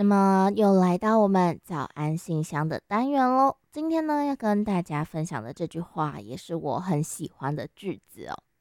那么又来到我们早安信箱的单元喽。今天呢，要跟大家分享的这句话，也是我很喜欢的句子哦。